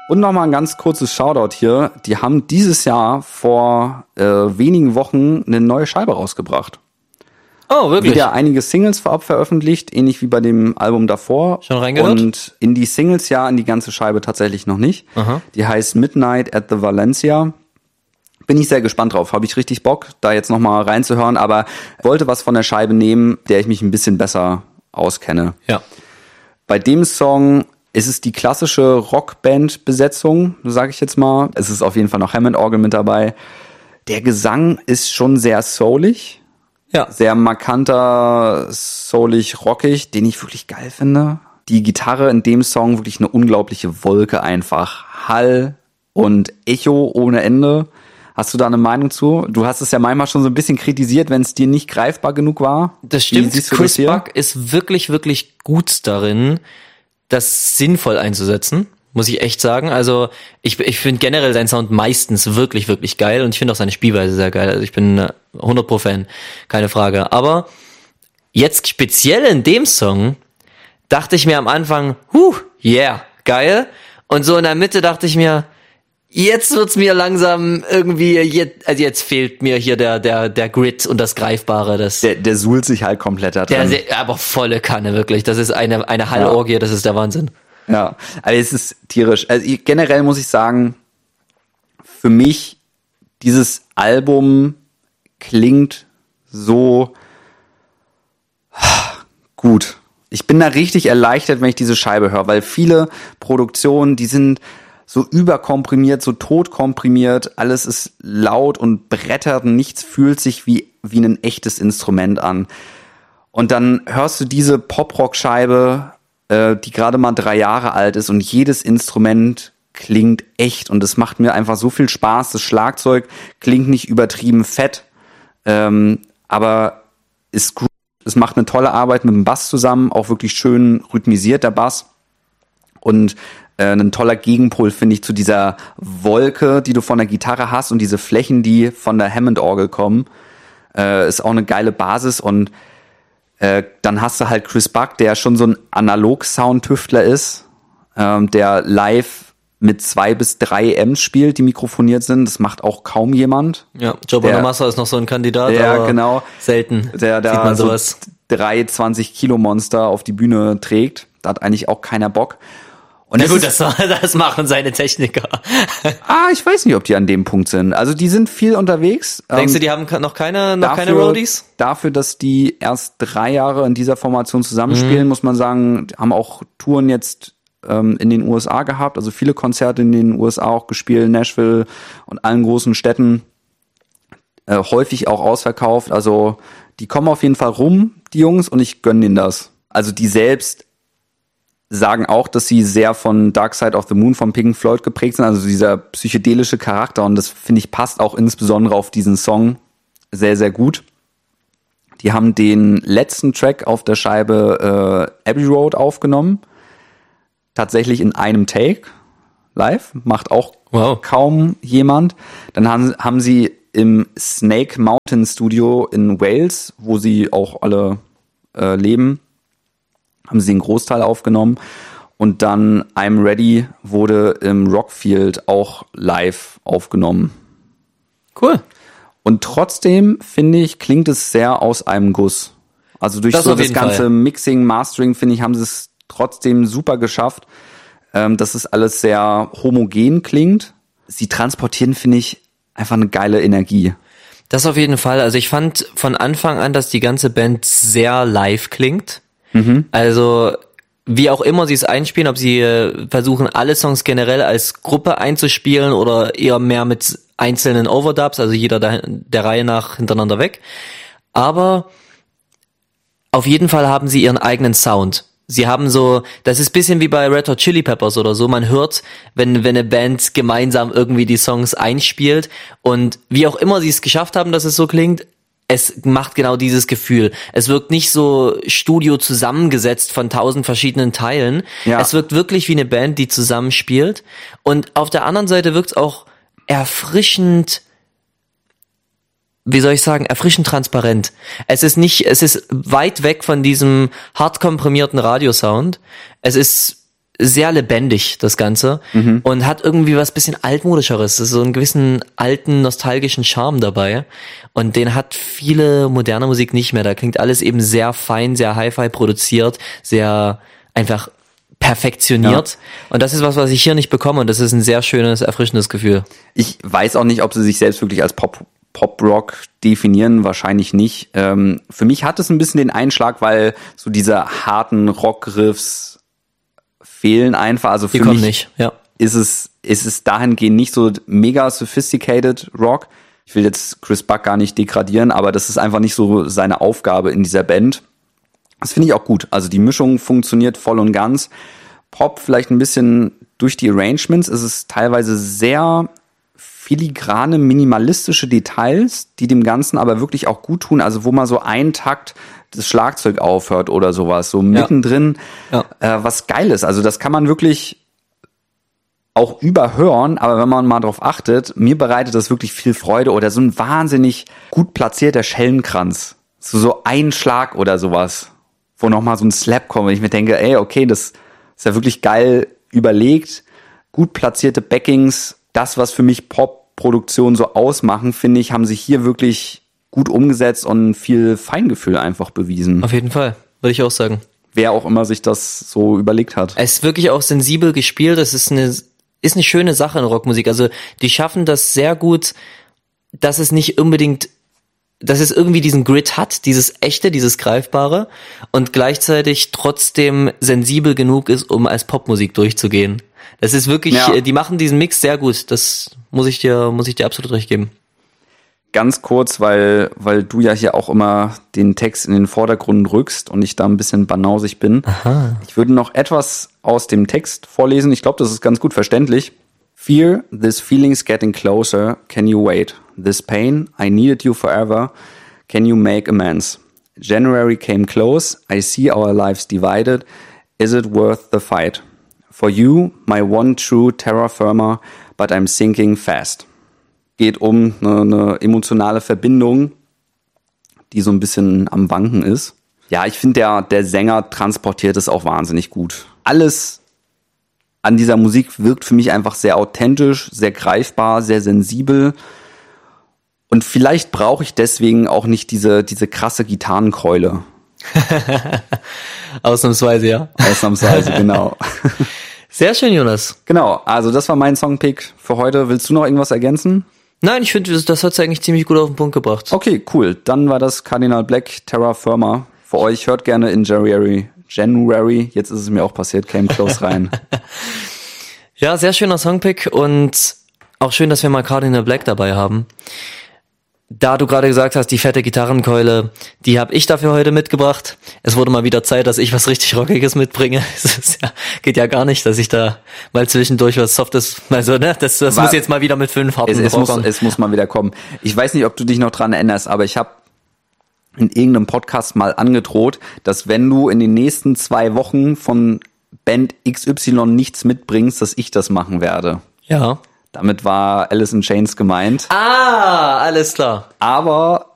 Und nochmal ein ganz kurzes Shoutout hier. Die haben dieses Jahr vor wenigen Wochen eine neue Scheibe rausgebracht. Oh, wirklich? Wieder einige Singles vorab veröffentlicht, ähnlich wie bei dem Album davor. Schon reingehört? Und in die Singles ja, in die ganze Scheibe tatsächlich noch nicht. Aha. Die heißt Midnight at the Valencia. Bin ich sehr gespannt drauf. Habe ich richtig Bock, da jetzt nochmal reinzuhören. Aber wollte was von der Scheibe nehmen, der ich mich ein bisschen besser auskenne. Ja. Bei dem Song ist es die klassische Rockband-Besetzung, sage ich jetzt mal. Es ist auf jeden Fall noch Hammond-Orgel mit dabei. Der Gesang ist schon sehr soulig. Ja. Sehr markanter, soulig, rockig, den ich wirklich geil finde. Die Gitarre in dem Song wirklich eine unglaubliche Wolke einfach. Hall und Echo ohne Ende. Hast du da eine Meinung zu? Du hast es ja manchmal schon so ein bisschen kritisiert, wenn es dir nicht greifbar genug war. Das stimmt. Chris das Buck ist wirklich, wirklich gut darin, das sinnvoll einzusetzen, muss ich echt sagen. Also ich finde generell seinen Sound meistens wirklich, wirklich geil und ich finde auch seine Spielweise sehr geil. Also ich bin 100% Fan, keine Frage. Aber jetzt speziell in dem Song dachte ich mir am Anfang, yeah, geil. Und so in der Mitte dachte ich mir, jetzt wird's mir langsam irgendwie, jetzt fehlt mir hier der Grit und das Greifbare. Der suhlt sich halt komplett da drin. Aber volle Kanne, wirklich. Das ist eine Hallorgie, das ist der Wahnsinn. Ja, also es ist tierisch. Also generell muss ich sagen, für mich, dieses Album klingt so gut. Ich bin da richtig erleichtert, wenn ich diese Scheibe höre, weil viele Produktionen, die sind so überkomprimiert, so totkomprimiert, alles ist laut und brettert und nichts fühlt sich wie ein echtes Instrument an. Und dann hörst du diese Pop-Rock-Scheibe, die gerade mal 3 Jahre alt ist und jedes Instrument klingt echt und es macht mir einfach so viel Spaß. Das Schlagzeug klingt nicht übertrieben fett, aber ist gut. Es macht eine tolle Arbeit mit dem Bass zusammen, auch wirklich schön rhythmisiert der Bass und ein toller Gegenpol, finde ich, zu dieser Wolke, die du von der Gitarre hast und diese Flächen, die von der Hammond-Orgel kommen. Ist auch eine geile Basis und dann hast du halt Chris Buck, der schon so ein Analog-Sound-Tüftler ist, der live mit 2 bis 3 Amps spielt, die mikrofoniert sind. Das macht auch kaum jemand. Ja, Joe Bonamassa ist noch so ein Kandidat, ja, aber genau. Selten Der sieht man sowas. So 3 20-Kilo-Monster auf die Bühne trägt. Da hat eigentlich auch keiner Bock. Und Na gut, das machen seine Techniker. Ich weiß nicht, ob die an dem Punkt sind. Also die sind viel unterwegs. Denkst du, die haben noch keine Roadies? Dafür, dass die erst 3 Jahre in dieser Formation zusammenspielen, muss man sagen, haben auch Touren jetzt in den USA gehabt. Also viele Konzerte in den USA auch gespielt, Nashville und allen großen Städten. Häufig auch ausverkauft. Also die kommen auf jeden Fall rum, die Jungs, und ich gönne denen das. Also die selbst sagen auch, dass sie sehr von Dark Side of the Moon von Pink Floyd geprägt sind, also dieser psychedelische Charakter, und das, finde ich, passt auch insbesondere auf diesen Song sehr, sehr gut. Die haben den letzten Track auf der Scheibe Abbey Road aufgenommen, tatsächlich in einem Take, live, macht auch kaum jemand. Dann haben sie im Snake Mountain Studio in Wales, wo sie auch alle leben, haben sie den Großteil aufgenommen, und dann I'm Ready wurde im Rockfield auch live aufgenommen. Cool. Und trotzdem, finde ich, klingt es sehr aus einem Guss. Also durch das ganze Mixing, Mastering, finde ich, haben sie es trotzdem super geschafft, dass es alles sehr homogen klingt. Sie transportieren, finde ich, einfach eine geile Energie. Das auf jeden Fall. Also ich fand von Anfang an, dass die ganze Band sehr live klingt. Also wie auch immer sie es einspielen, ob sie versuchen, alle Songs generell als Gruppe einzuspielen oder eher mehr mit einzelnen Overdubs, also jeder der Reihe nach hintereinander weg. Aber auf jeden Fall haben sie ihren eigenen Sound. Sie haben so, das ist ein bisschen wie bei Red Hot Chili Peppers oder so, man hört, wenn eine Band gemeinsam irgendwie die Songs einspielt, und wie auch immer sie es geschafft haben, dass es so klingt, es macht genau dieses Gefühl. Es wirkt nicht so Studio zusammengesetzt von 1000 verschiedenen Teilen. Ja. Es wirkt wirklich wie eine Band, die zusammenspielt. Und auf der anderen Seite wirkt es auch erfrischend, wie soll ich sagen, erfrischend transparent. Es ist weit weg von diesem hart komprimierten Radiosound. Es ist sehr lebendig, das Ganze. Und hat irgendwie was bisschen altmodischeres. Das ist so einen gewissen alten, nostalgischen Charme dabei. Und den hat viele moderne Musik nicht mehr. Da klingt alles eben sehr fein, sehr Hi-Fi produziert, sehr einfach perfektioniert. Ja. Und das ist was ich hier nicht bekomme. Und das ist ein sehr schönes, erfrischendes Gefühl. Ich weiß auch nicht, ob sie sich selbst wirklich als Pop-Rock definieren, wahrscheinlich nicht. Für mich hat es ein bisschen den Einschlag, weil so diese harten Rock-Riffs fehlen einfach. Also für mich nicht. Ja. ist es dahingehend nicht so mega sophisticated Rock. Ich will jetzt Chris Buck gar nicht degradieren, aber das ist einfach nicht so seine Aufgabe in dieser Band. Das finde ich auch gut. Also die Mischung funktioniert voll und ganz. Pop vielleicht ein bisschen durch die Arrangements. Es ist teilweise sehr filigrane, minimalistische Details, die dem Ganzen aber wirklich auch gut tun. Also wo mal so ein Takt das Schlagzeug aufhört oder sowas, so mittendrin, was geil ist. Also das kann man wirklich auch überhören, aber wenn man mal drauf achtet, mir bereitet das wirklich viel Freude. Oder so ein wahnsinnig gut platzierter Schellenkranz. So ein Schlag oder sowas, wo nochmal so ein Slap kommt. Und ich mir denke, ey, okay, das ist ja wirklich geil überlegt. Gut platzierte Backings, das, was für mich Pop-Produktion so ausmachen, finde ich, haben sich hier wirklich gut umgesetzt und viel Feingefühl einfach bewiesen. Auf jeden Fall, würde ich auch sagen. Wer auch immer sich das so überlegt hat. Es ist wirklich auch sensibel gespielt. Es ist eine schöne Sache in Rockmusik. Also die schaffen das sehr gut, dass es nicht unbedingt, dass es irgendwie diesen Grit hat, dieses Echte, dieses Greifbare und gleichzeitig trotzdem sensibel genug ist, um als Popmusik durchzugehen. Das ist wirklich, die machen diesen Mix sehr gut. Das muss ich dir absolut recht geben. Ganz kurz, weil du ja hier auch immer den Text in den Vordergrund rückst und ich da ein bisschen banausig bin. Aha. Ich würde noch etwas aus dem Text vorlesen. Ich glaube, das ist ganz gut verständlich. Fear, this feeling's getting closer. Can you wait? This pain, I needed you forever. Can you make amends? January came close. I see our lives divided. Is it worth the fight? For you, my one true terra firma, but I'm sinking fast. Geht um eine emotionale Verbindung, die so ein bisschen am Wanken ist. Ja, ich finde, der Sänger transportiert es auch wahnsinnig gut. Alles an dieser Musik wirkt für mich einfach sehr authentisch, sehr greifbar, sehr sensibel. Und vielleicht brauche ich deswegen auch nicht diese krasse Gitarrenkeule. Ausnahmsweise, ja. Ausnahmsweise, genau. Sehr schön, Jonas. Genau, also das war mein Songpick für heute. Willst du noch irgendwas ergänzen? Nein, ich finde, das hat es eigentlich ziemlich gut auf den Punkt gebracht. Okay, cool. Dann war das Cardinal Black, Terra Firma. Für euch, hört gerne in January. Jetzt ist es mir auch passiert, Came Close rein. Ja, sehr schöner Songpick und auch schön, dass wir mal Cardinal Black dabei haben. Da du gerade gesagt hast, die fette Gitarrenkeule, die habe ich dafür heute mitgebracht. Es wurde mal wieder Zeit, dass ich was richtig Rockiges mitbringe. Es geht ja gar nicht, dass ich da mal zwischendurch was Softes, also ne, das muss jetzt mal wieder mit 5 harten Rockern. Es muss mal wieder kommen. Ich weiß nicht, ob du dich noch dran erinnerst, aber ich habe in irgendeinem Podcast mal angedroht, dass wenn du in den nächsten 2 Wochen von Band XY nichts mitbringst, dass ich das machen werde. Ja. Damit war Alice in Chains gemeint. Ah, alles klar. Aber